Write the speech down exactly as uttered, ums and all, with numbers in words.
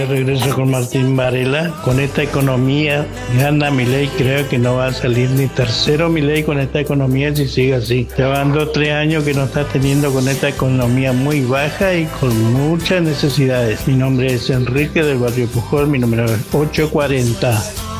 Regreso con Martín Varela. Con esta economía gana Milei, creo que no va a salir ni tercero Milei con esta economía si sigue así. Ya van dos, tres años que nos está teniendo con esta economía muy baja y con muchas necesidades. Mi nombre es Enrique del barrio Pujol, mi número es ocho cuarenta.